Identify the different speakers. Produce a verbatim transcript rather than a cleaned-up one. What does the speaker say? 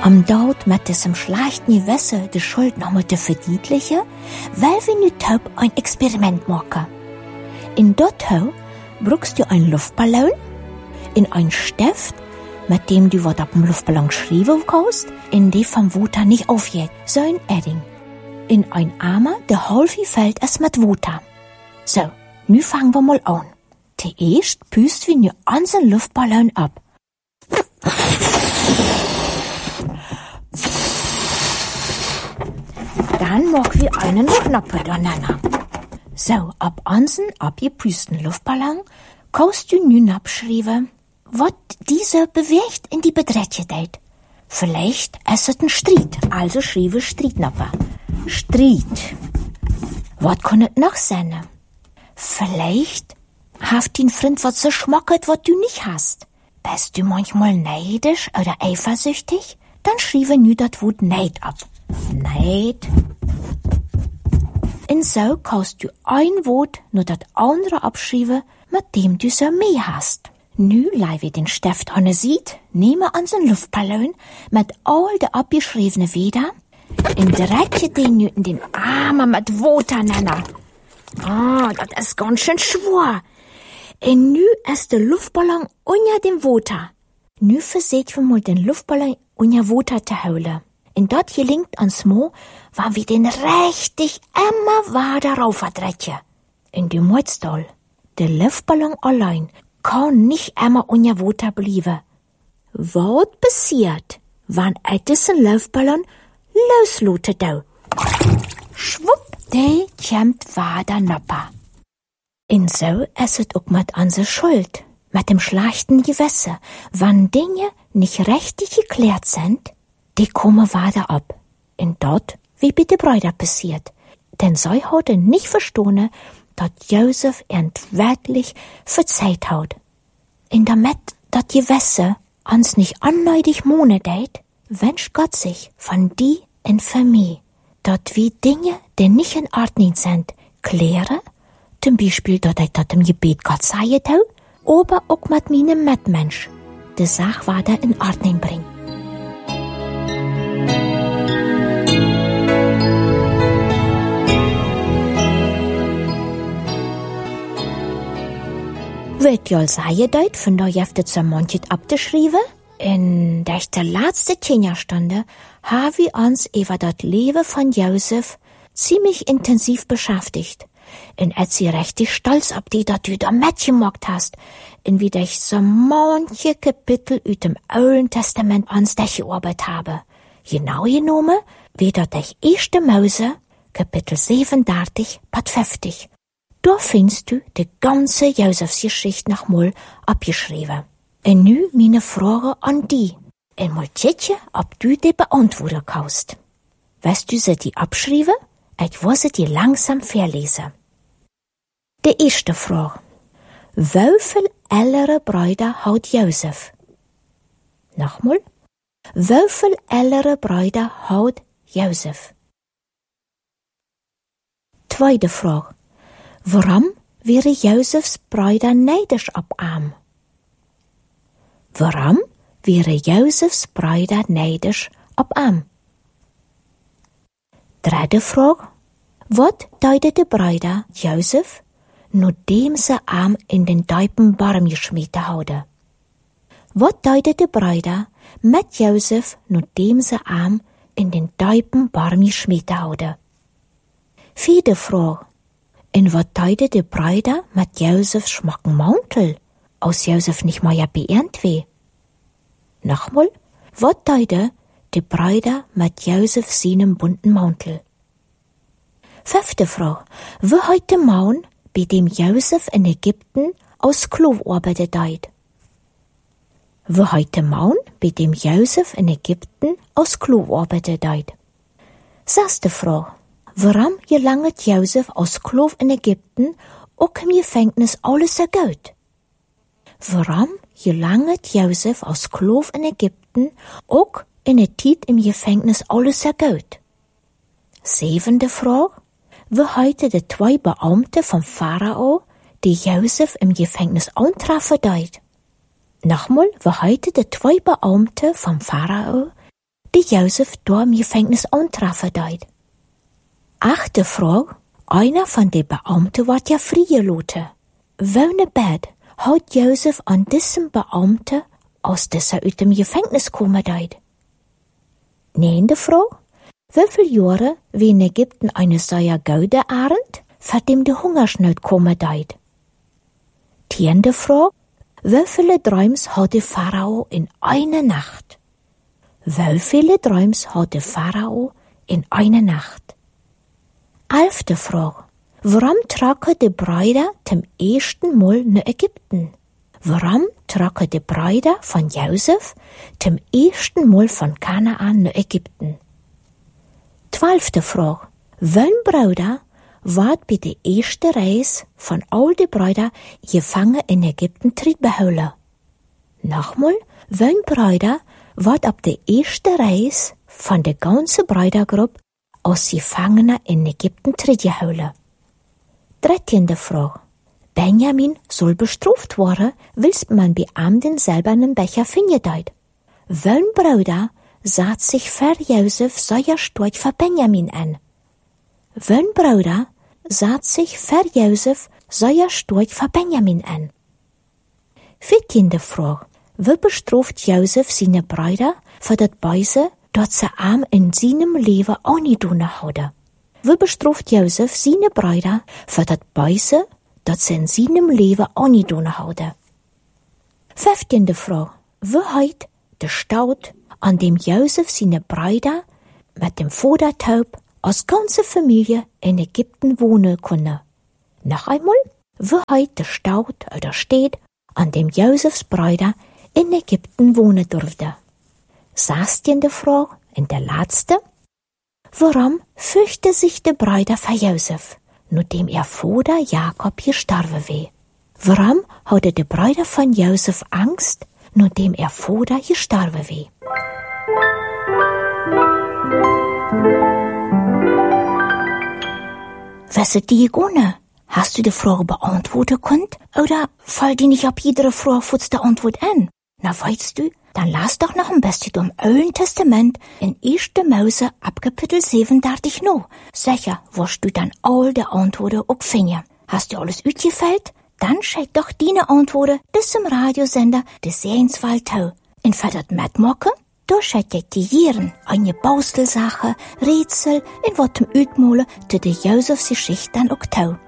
Speaker 1: Om dort mit diesem schlechten Gewässer die Schuld noch mal zu verdienlichen, weil wir nu taub ein Experiment machen. In dort brauchst du einen Luftballon, in einen Stift, mit dem du was auf dem Luftballon schreiben kannst, in die vom Wasser nicht aufgeht, so ein Edding. In ein Eimer, der halb fällt es mit Wasser. So, nu fangen wir mal an. Zuerst püst wir nu unseren Luftballon ab. Dann machen wir einen Knappe durcheinander. So, ab unseren abgepüsten Luftballon kannst du nun abschreiben, was dieser bewegt in die Bedrätje deit. Vielleicht ist es ein Streit, also schreibe Streitnapper. Streit. Was kann es noch sein? Vielleicht haft dein Freund was zu schmackert, was du nicht hast. Bist du manchmal neidisch oder eifersüchtig? Dann schreibe nu das Wort Neid ab. Neid. Und so kannst du ein Wort nur das andere abschreiben, mit dem du so mehr hast. Nu leih wir den Stift an der Seite, nehme unseren Luftballon mit all den abgeschriebenen Weder und drecke den nu in den Armen mit Wasser nennen. Ah, das ist ganz schön schwer. Und nu ist der Luftballon unter dem Wasser. Nu verseht wir mal den Luftballon unter Wasser zu holen. Und dort gelingt uns mal, wann wir den richtig immer weiter raufdrecken. In dem Mutztal. Der Luftballon allein kann nicht immer unter Wasser bleiben. Was passiert, wenn ein diesen Luftballon loslotet da? Schwupp, der kommt weiter napper. Und so ist es auch mit unserer Schuld, mit dem schlechten Gewässer. Wenn Dinge nicht richtig geklärt sind, die kommen weiter ab. Und dort, wie bei den Brüdern passiert. Denn sie hatten nicht verstanden, dass Josef wirklich verzeiht hat. Und damit das Gewässer uns nicht anneidig mohne deit, wünscht Gott sich von die und von mir, dass wir Dinge, die nicht in Ordnung sind, klären, zum Beispiel, dass ich das im Gebet Gott sei tau, aber auch mit meinem Mitmensch, die Sache weiter in Ordnung bringt. Wird ja sagen, dort, von da jefte zum Montjet abgeschrieben. In der letzten Teenjahrstunde haben wir uns über das Leben von Josef ziemlich intensiv beschäftigt. Und als sie richtig stolz ab die, dass du da mitgemacht hast, und wie ich so manche Kapitel aus dem Alten Testament ans dich gearbeitet habe. Genau genommen, wie das ich erste Mose, Kapitel siebenunddreißig, Part fünfzig. Da findest du die ganze Josefsgeschichte nochmal abgeschrieben. Und nu meine Frage an die. Und mal checken, ob du die beantworten kannst. Weißt du sie die abschreiben? Ich will sie dir langsam verlesen. Die erste Frage. Wie viel ältere Brüder hat Josef? Nochmal. Wie viel ältere Brüder hat Josef? Zweite Frage. Warum wäre Josefs Brüder neidisch auf ihn? Warum wäre Josefs Brüder neidisch auf ihn? Dritte Frage. Was deutet die Brüder Josef, nachdem sie ihn in den tiefen Baum geschmissen haben? Was deutet die Brüder mit Josef, nachdem sie ihn in den tiefen Baum geschmissen haben? Vierte Frage. In was deutet die Brüder mit Josefs schmacken Mantel, aus Josef nicht mal ja beernt weh? Nochmal, was deutet die Brüder mit Josef seinem bunten Mantel? Fünfte Frage. Wie hat der Mann, bei dem Josef in Ägypten aus Sklaven arbeitet deit? Wie hat der Mann, bei dem Josef in Ägypten aus Sklaven arbeitet deit? Sechste Frage. Warum gelangt Josef aus Sklaven in Ägypten auch im Gefängnis alles so gut? Warum gelangt Josef aus Sklaven in Ägypten auch in der Zeit im Gefängnis alles so gut? Siebente Frage. Wie heute die zwei Beamte vom Pharao, die Josef im Gefängnis antreffen deit? Nochmal, wie heute die zwei Beamte vom Pharao, die Josef door im Gefängnis antreffen deed. Achte Frage, einer von den Beamten wird ja freigelassen. Welche Bett hat Josef an diesem Beamten, als dieser aus dem Gefängnis kommen deed? Neunte Frage, wie viele Jahre wie in Ägypten eine solche Gaude ernt, für dem die Hungersnot kommen deed? Tiende Frage, wie viele Träums hat der Pharao in einer Nacht? Wie viele Träums hat der Pharao in einer Nacht? Elfte Frage, warum tragen die Brüder zum ersten Mal nach Ägypten? Warum tragen die Brüder von Josef zum ersten Mal von Kanaan nach Ägypten? Zwölfte Frage, welchen Bruder wird bei der ersten Reise von all den Brüdern gefangen in Ägypten behouden? Nochmal, welchen Bruder wird ab der ersten Reise von der ganzen Brüdergruppe als Gefangener in Ägypten gehouden? Dreizehnte Frage, Benjamin soll bestraft werden, willst man bei Amden selber einen Becher finden deed. Welchen Bruder sagt sich für Josef solcher Sturz für Benjamin an? Welchen Bruder sagt sich für Josef solcher Sturz für Benjamin an? vierzehnte Frage, wie bestraft Josef seine Brüder für das Böse, das sie ihm in seinem Leben auch nicht tun haben? Wie bestraft Josef seine Brüder für das Böse, das sie in seinem Leben auch nicht tun haben? fünfzehnte Frage, wie heißt der Staud, an dem Josef seine Brüder mit dem Vatertaub als ganze Familie in Ägypten wohnen konnte? Noch einmal, wie heißt der Staud oder Städt, an dem Josefs Brüder in Ägypten wohnen durften? sechzehnte Frage, in der letzte, warum fürchte sich der Brüder für Josef, nachdem ihr Vater Jakob gestorben war? Warum hatte der Brüder von Josef Angst, nachdem ihr Vater gestorben war? Was ist die Gune? Hast du die Frage beantworten können? Oder fällt dir nicht ab jeder Frage kurz die Antwort an? Na, weißt du, dann lass doch noch ein bisschen im Alten Testament in erste Mose ab Kapitel siebenunddreißig noch. Sicher wirst du dann all die Antworten auch finden. Hast du alles ausgefällt? Dann schick doch deine Antworten bis zum Radiosender des Sehenswald tau. Und für das mitmachen, da schick ich dir jeden eine Baustelsache, Rätsel und was zum Utmalen zu der Josefs Geschichte dann auch tau.